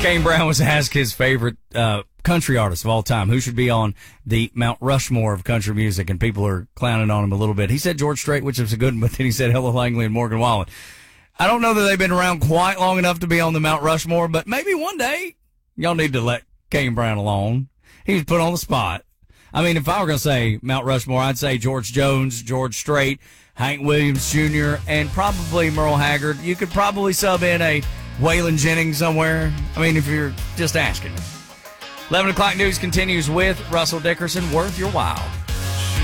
Kane Brown was asked his favorite country artist of all time. Who should be on the Mount Rushmore of country music? And people are clowning on him a little bit. He said George Strait, which is a good one, but then he said Ella Langley and Morgan Wallen. I don't know that they've been around quite long enough to be on the Mount Rushmore, but maybe one day y'all need to let Kane Brown alone. He was put on the spot. I mean, if I were going to say Mount Rushmore, I'd say George Jones, George Strait, Hank Williams Jr., and probably Merle Haggard. You could probably sub in a Waylon Jennings somewhere. I mean, if you're just asking. 11 o'clock news continues with Russell Dickerson. Worth your while.